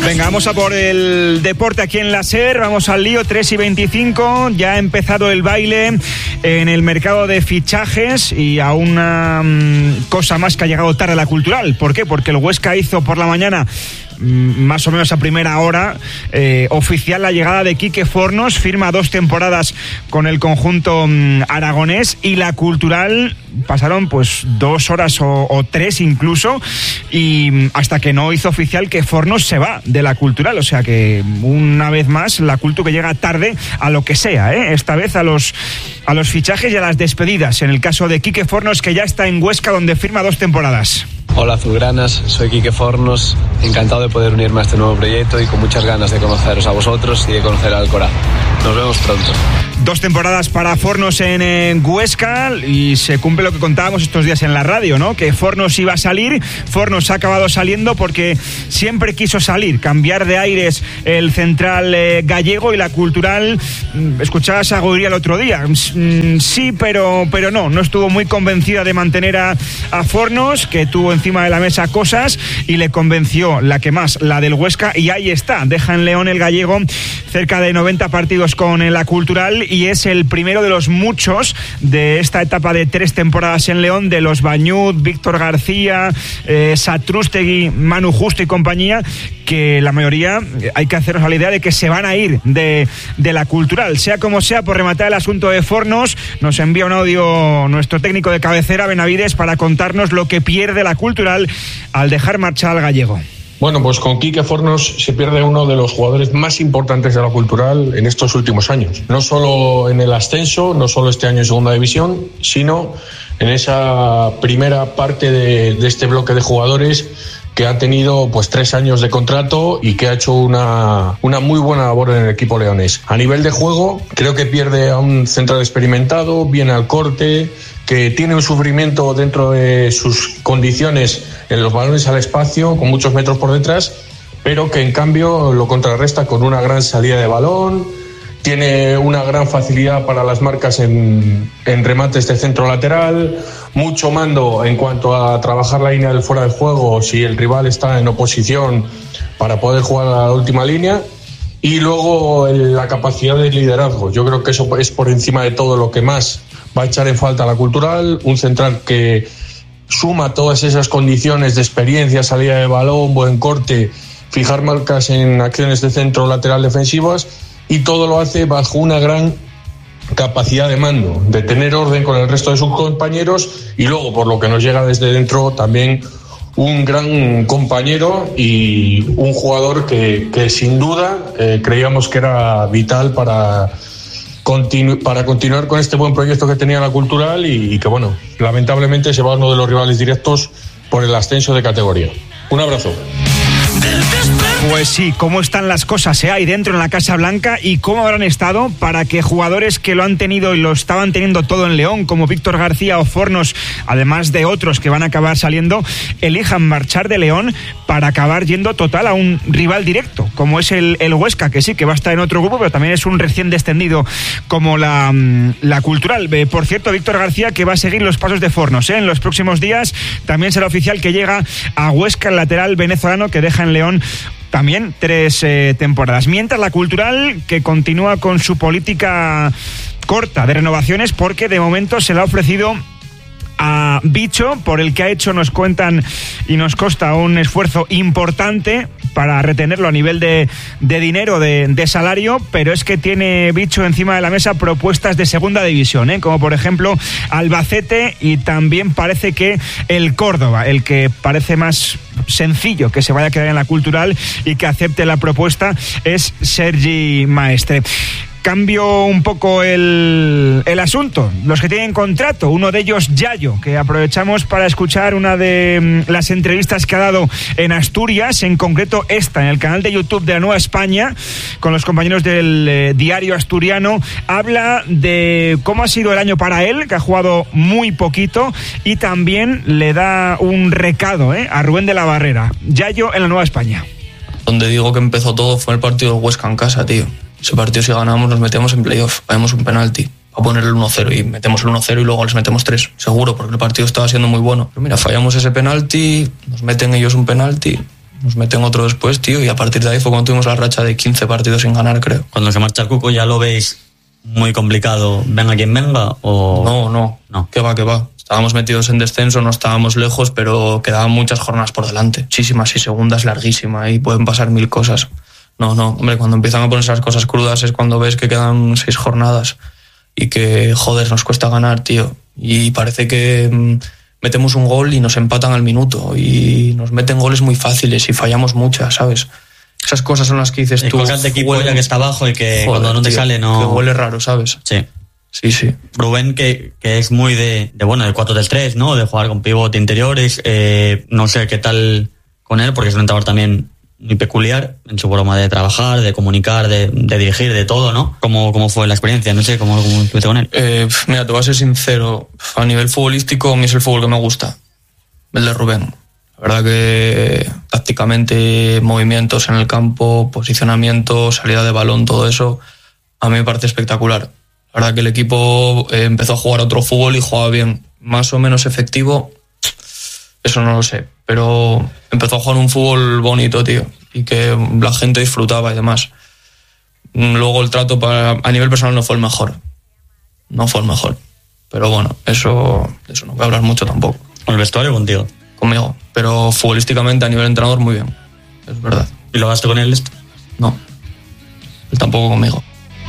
Venga, vamos a por el deporte aquí en la SER. Vamos al lío, 3:25. Ya ha empezado el baile en el mercado de fichajes y a una cosa más que ha llegado tarde a la Cultural. ¿Por qué? Porque el Huesca hizo por la mañana, más o menos a primera hora, oficial la llegada de Quique Fornos. Firma 2 temporadas con el conjunto aragonés, y la Cultural pasaron pues 2 horas o 3 incluso, y hasta que no hizo oficial que Fornos se va de la Cultural. O sea que una vez más la Cultu que llega tarde a lo que sea, esta vez a los fichajes y a las despedidas. En el caso de Quique Fornos, que ya está en Huesca, donde firma 2 temporadas. Hola azulgranas, soy Quique Fornos, encantado de poder unirme a este nuevo proyecto y con muchas ganas de conoceros a vosotros y de conocer al Alcorá. Nos vemos pronto. 2 temporadas para Fornos en Huesca, y se cumple lo que contábamos estos días en la radio, ¿no? Que Fornos iba a salir. Fornos ha acabado saliendo porque siempre quiso salir, cambiar de aires el central gallego, y la Cultural, escuchabas a Goiría el otro día, sí, pero no estuvo muy convencida de mantener a Fornos, que tuvo encima de la mesa cosas, y le convenció la que más, la del Huesca, y ahí está, deja en León el gallego cerca de 90 partidos con la Cultural, y es el primero de los muchos de esta etapa de 3 temporadas en León, de los Bañut, Víctor García, Satrústegui, Manu Justo y compañía, que la mayoría, hay que hacernos a la idea de que se van a ir de la Cultural. Sea como sea, por rematar el asunto de Fornos, nos envía un audio nuestro técnico de cabecera, Benavides, para contarnos lo que pierde la Cultural al dejar marchar al gallego. Bueno, pues con Quique Fornos se pierde uno de los jugadores más importantes de la Cultural en estos últimos años. No solo en el ascenso, no solo este año en segunda división, sino en esa primera parte de este bloque de jugadores que ha tenido pues 3 años de contrato y que ha hecho una muy buena labor en el equipo leonés. A nivel de juego, creo que pierde a un central experimentado, viene al corte, que tiene un sufrimiento dentro de sus condiciones en los balones al espacio, con muchos metros por detrás, pero que en cambio lo contrarresta con una gran salida de balón, tiene una gran facilidad para las marcas en remates de centro lateral, mucho mando en cuanto a trabajar la línea del fuera del juego si el rival está en oposición, para poder jugar a la última línea. Y luego la capacidad de liderazgo. Yo creo que eso es por encima de todo lo que más va a echar en falta a la Cultural. Un central que suma todas esas condiciones de experiencia, salida de balón, buen corte, fijar marcas en acciones de centro lateral defensivas, y todo lo hace bajo una gran capacidad de mando, de tener orden con el resto de sus compañeros, y luego, por lo que nos llega desde dentro, también un gran compañero y un jugador que sin duda creíamos que era vital para continuar con este buen proyecto que tenía la Cultural, y que, bueno, lamentablemente se va uno de los rivales directos por el ascenso de categoría. Un abrazo. Pues sí, cómo están las cosas ahí dentro en la Casa Blanca, y cómo habrán estado para que jugadores que lo han tenido y lo estaban teniendo todo en León, como Víctor García o Fornos, además de otros que van a acabar saliendo, elijan marchar de León para acabar yendo total a un rival directo, como es el Huesca, que sí, que va a estar en otro grupo, pero también es un recién descendido como la Cultural. Por cierto, Víctor García, que va a seguir los pasos de Fornos, en los próximos días. También será oficial que llega a Huesca, el lateral venezolano, que deja en León también 3 temporadas. Mientras la Cultural, que continúa con su política corta de renovaciones, porque de momento se le ha ofrecido a Bicho, por el que ha hecho, nos cuentan y nos consta, un esfuerzo importante para retenerlo a nivel de dinero, de salario, pero es que tiene Bicho encima de la mesa propuestas de segunda división, como por ejemplo Albacete, y también parece que el Córdoba, el que parece más sencillo que se vaya a quedar en la Cultural y que acepte la propuesta, es Sergi Maestre. Cambio un poco el asunto. Los que tienen contrato, uno de ellos Yayo, que aprovechamos para escuchar una de las entrevistas que ha dado en Asturias, en concreto esta, en el canal de YouTube de La Nueva España, con los compañeros del diario asturiano. Habla de cómo ha sido el año para él, que ha jugado muy poquito, y también le da un recado a Rubén de la Barrera. Yayo en La Nueva España. Donde digo que empezó todo fue el partido de Huesca en casa, tío. Ese partido, si ganamos, nos metemos en playoff. Hacemos un penalti a poner el 1-0 y metemos el 1-0 y luego les metemos 3, seguro, porque el partido estaba siendo muy bueno. Pero mira, fallamos ese penalti, nos meten ellos un penalti, nos meten otro después, tío, y a partir de ahí fue cuando tuvimos la racha de 15 partidos sin ganar, creo. Cuando se marcha el Cuco, ¿ya lo veis muy complicado, venga quien venga? ¿O No. ¿Qué va? Estábamos metidos en descenso, no estábamos lejos, pero quedaban muchas jornadas por delante, muchísimas, y segunda es larguísima y pueden pasar 1000 cosas. No, hombre, cuando empiezan a ponerse las cosas crudas es cuando ves que quedan 6 jornadas y que, joder, nos cuesta ganar, tío. Y parece que metemos un gol y nos empatan al minuto y nos meten goles muy fáciles y fallamos muchas, ¿sabes? Esas cosas son las que dices tú. Cosas de equipo ya que está abajo y que, joder, cuando no te sale no... Que huele raro, ¿sabes? Sí. Sí. Rubén, que es muy de 4-3-3, ¿no? De jugar con pivote interiores. No sé qué tal con él, porque es un entrenador también muy peculiar en su forma de trabajar, de comunicar, de dirigir, de todo, ¿no? ¿Cómo fue la experiencia? No sé, ¿cómo estuviste con él? Mira, te voy a ser sincero. A nivel futbolístico, a mí es el fútbol que me gusta. El de Rubén. La verdad que tácticamente, movimientos en el campo, posicionamiento, salida de balón, todo eso, a mí me parece espectacular. La verdad que el equipo empezó a jugar otro fútbol y jugaba bien. Más o menos efectivo, eso no lo sé. Pero empezó a jugar un fútbol bonito, tío. Y que la gente disfrutaba y demás. Luego el trato a nivel personal no fue el mejor. Pero bueno, eso no voy a hablar mucho tampoco. ¿Con el vestuario contigo? Conmigo. Pero futbolísticamente a nivel entrenador muy bien. Es verdad. ¿Y lo hablaste con él esto? No. Él tampoco conmigo.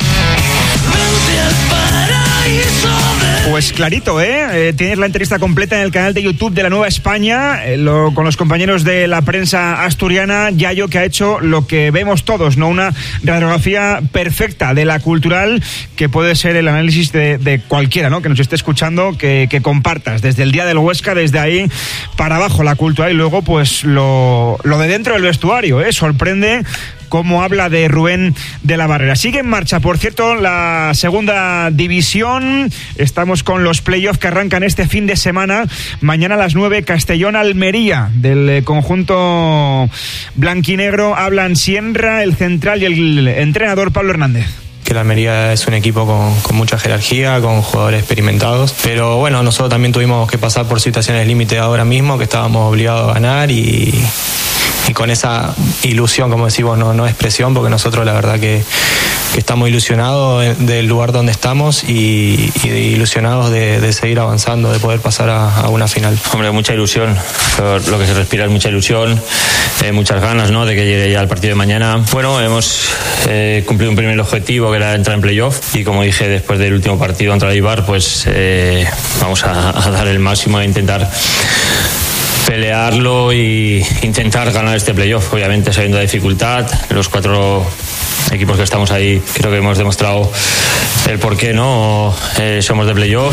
Pues clarito, ¿eh? Tienes la entrevista completa en el canal de YouTube de La Nueva España, con los compañeros de la prensa asturiana. Yayo, que ha hecho lo que vemos todos, ¿no? Una radiografía perfecta de la Cultural, que puede ser el análisis de cualquiera, ¿no? Que nos esté escuchando, que compartas desde el día del Huesca, desde ahí para abajo la Cultural, y luego pues lo de dentro del vestuario, ¿eh? Sorprende cómo habla de Rubén de la Barrera. Sigue en marcha, por cierto, la segunda división. Estamos con los playoffs que arrancan este fin de semana. Mañana a las 9, Castellón-Almería, del conjunto blanquinegro. Hablan Sierra, el central, y el entrenador Pablo Hernández. Que la Almería es un equipo con mucha jerarquía, con jugadores experimentados, pero bueno, nosotros también tuvimos que pasar por situaciones límite ahora mismo, que estábamos obligados a ganar, y con esa ilusión, como decimos, no es presión, porque nosotros la verdad que estamos ilusionados del lugar donde estamos y ilusionados de seguir avanzando, de poder pasar a una final. Hombre, mucha ilusión, lo que se respira es mucha ilusión, muchas ganas, ¿no?, de que llegue ya el partido de mañana. Bueno, hemos cumplido un primer objetivo, que era entrar en playoff, y como dije después del último partido contra el Eibar, pues vamos a dar el máximo e intentar pelearlo y intentar ganar este playoff, obviamente sabiendo la dificultad. Los 4 equipos que estamos ahí creo que hemos demostrado el por qué no somos de playoff.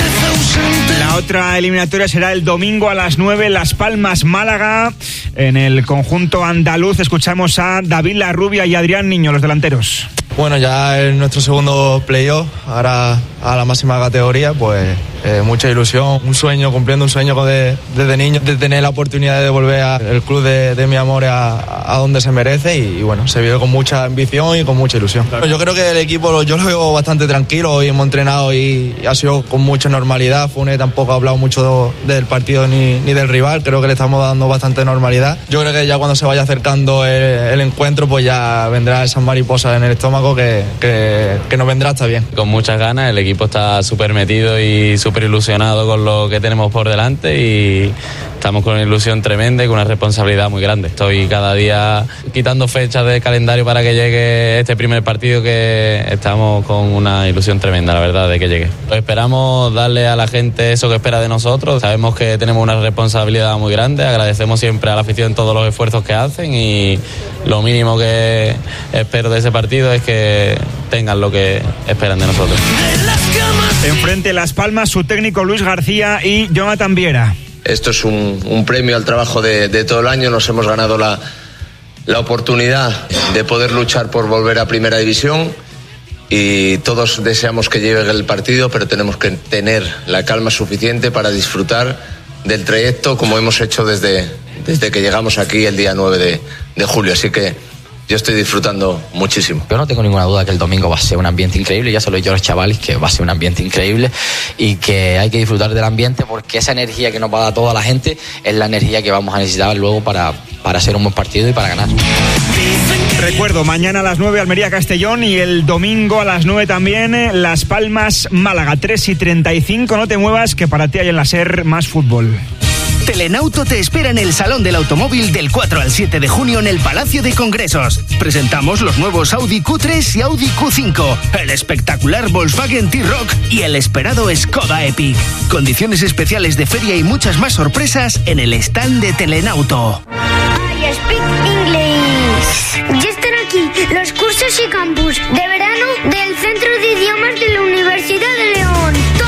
La otra eliminatoria será el domingo a las 9, Las Palmas-Málaga. En el conjunto andaluz escuchamos a David Larrubia y Adrián Niño, los delanteros. Bueno, ya es nuestro segundo playoff, ahora a la máxima categoría, pues mucha ilusión, cumpliendo un sueño desde niño, de tener la oportunidad de devolver al club de mi amor a donde se merece, y bueno, se vive con mucha ambición y con mucha ilusión. Yo creo que el equipo yo lo veo bastante tranquilo, hoy hemos entrenado y ha sido con mucha normalidad. Fune tampoco ha hablado mucho del partido ni del rival, creo que le estamos dando bastante normalidad. Yo creo que ya cuando se vaya acercando el encuentro, pues ya vendrá esas mariposas en el estómago que nos vendrá hasta bien. Con muchas ganas, el equipo está súper metido y súper ilusionado con lo que tenemos por delante, y estamos con una ilusión tremenda y con una responsabilidad muy grande. Estoy cada día quitando fechas del calendario para que llegue este primer partido, que estamos con una ilusión tremenda, la verdad, de que llegue. Esperamos darle a la gente eso que espera de nosotros. Sabemos que tenemos una responsabilidad muy grande, agradecemos siempre a la afición todos los esfuerzos que hacen, y lo mínimo que espero de ese partido es que tengan lo que esperan de nosotros. Enfrente Las Palmas, su técnico Luis García y Jonathan Viera. Esto es un premio al trabajo de todo el año. Nos hemos ganado la oportunidad de poder luchar por volver a Primera División, y todos deseamos que llegue el partido, pero tenemos que tener la calma suficiente para disfrutar del trayecto, como hemos hecho desde que llegamos aquí el día 9 de julio. Así que yo estoy disfrutando muchísimo. Yo no tengo ninguna duda que el domingo va a ser un ambiente increíble, ya se lo he dicho a los chavales que va a ser un ambiente increíble y que hay que disfrutar del ambiente porque esa energía que nos va a dar toda la gente es la energía que vamos a necesitar luego para hacer un buen partido y para ganar. Recuerdo, mañana a las 9 Almería-Castellón y el domingo a las 9 también Las Palmas-Málaga, 3:35, no te muevas que para ti hay en la SER más fútbol. Telenauto te espera en el Salón del Automóvil del 4 al 7 de junio en el Palacio de Congresos. Presentamos los nuevos Audi Q3 y Audi Q5, el espectacular Volkswagen T-Roc y el esperado Skoda Epic. Condiciones especiales de feria y muchas más sorpresas en el stand de Telenauto. I speak English. Ya están aquí los cursos y campus de verano